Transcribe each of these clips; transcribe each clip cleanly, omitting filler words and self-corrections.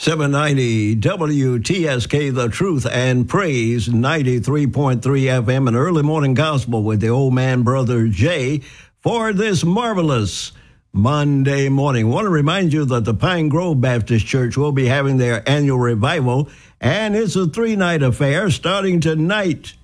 790 WTSK, The Truth and Praise, 93.3 FM, and early morning gospel with the old man, Brother Jay, for this marvelous Monday morning. I want to remind you that the Pine Grove Baptist Church will be having their annual revival, and it's a 3-night affair starting tonight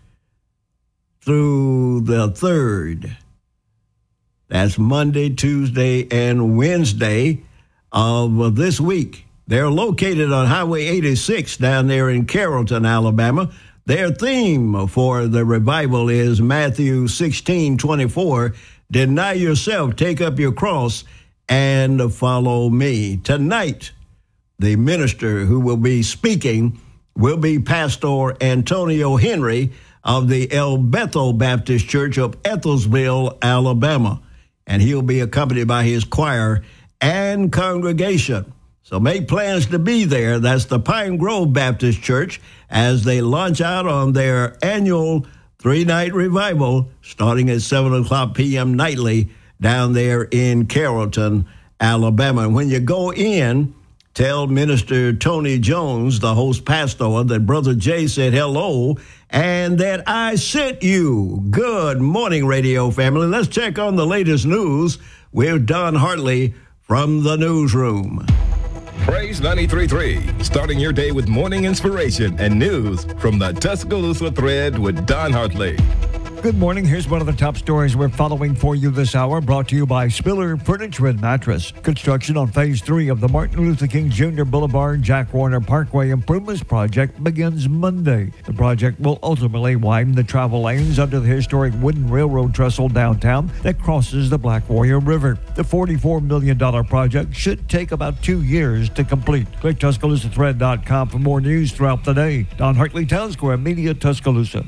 through the 3rd. That's Monday, Tuesday, and Wednesday of this week. They're located on Highway 86 down there in Carrollton, Alabama. Their theme for the revival is Matthew 16:24. Deny yourself, take up your cross, and follow me. Tonight, the minister who will be speaking will be Pastor Antonio Henry of the El Bethel Baptist Church of Ethelsville, Alabama. And he'll be accompanied by his choir and congregation. So make plans to be there. That's the Pine Grove Baptist Church as they launch out on their annual 3-night revival starting at 7 o'clock p.m. nightly down there in Carrollton, Alabama. And when you go in, tell Minister Tony Jones, the host pastor, that Brother Jay said hello and that I sent you. Good morning, radio family. Let's check on the latest news with Don Hartley from the newsroom. Praise 93.3, starting your day with morning inspiration and news from the Tuscaloosa Thread with Don Hartley. Good morning. Here's one of the top stories we're following for you this hour, brought to you by Spiller Furniture and Mattress. Construction on Phase 3 of the Martin Luther King Jr. Boulevard Jack Warner Parkway Improvements Project begins Monday. The project will ultimately widen the travel lanes under the historic wooden railroad trestle downtown that crosses the Black Warrior River. The $44 million project should take about 2 years to complete. Click TuscaloosaThread.com for more news throughout the day. Don Hartley, Town Square Media, Tuscaloosa.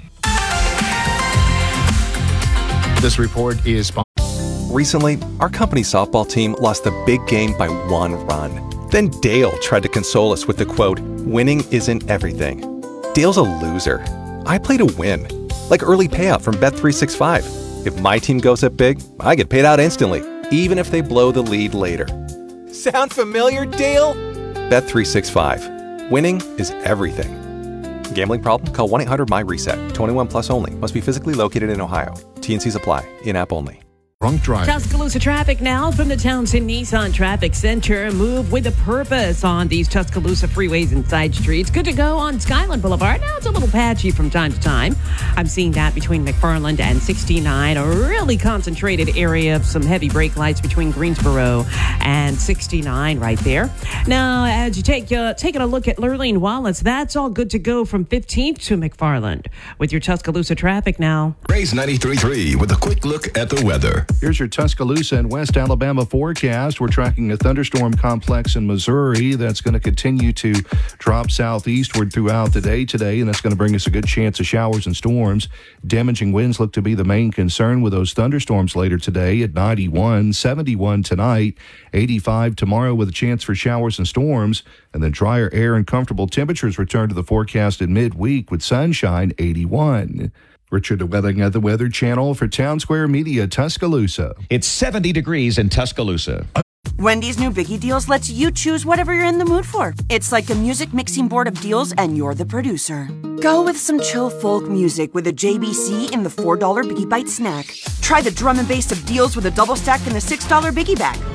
This report is... Recently, our company softball team lost the big game by 1 run. Then Dale tried to console us with the quote, "Winning isn't everything." Dale's a loser. I play to win. Like early payout from Bet365. If my team goes up big, I get paid out instantly, even if they blow the lead later. Sound familiar, Dale? Bet365. Winning is everything. Gambling problem? Call 1-800-MY-RESET. 21 plus only. Must be physically located in Ohio. T&Cs apply. In-app only. Drunk drive. Tuscaloosa traffic now from the Townsend Nissan Traffic Center. Move with a purpose on these Tuscaloosa freeways and side streets. Good to go on Skyland Boulevard. Now it's a little patchy from time to time. I'm seeing that between McFarland and 69. A really concentrated area of some heavy brake lights between Greensboro and 69 right there. Now, as you taking a look at Lurleen Wallace, that's all good to go from 15th to McFarland. With your Tuscaloosa traffic now. Praise 93.3 with a quick look at the weather. Here's your Tuscaloosa and West Alabama forecast. We're tracking a thunderstorm complex in Missouri that's going to continue to drop southeastward throughout the day today, and that's going to bring us a good chance of showers and storms. Damaging winds look to be the main concern with those thunderstorms later today at 91, 71 tonight, 85 tomorrow with a chance for showers and storms, and then drier air and comfortable temperatures return to the forecast in midweek with sunshine, 81. Richard DeWelling at the Weather Channel for Town Square Media, Tuscaloosa. It's 70 degrees in Tuscaloosa. Wendy's new Biggie Deals lets you choose whatever you're in the mood for. It's like a music mixing board of deals, and you're the producer. Go with some chill folk music with a JBC in the $4 Biggie Bite snack. Try the drum and bass of deals with a double stack in the $6 Biggie Bag.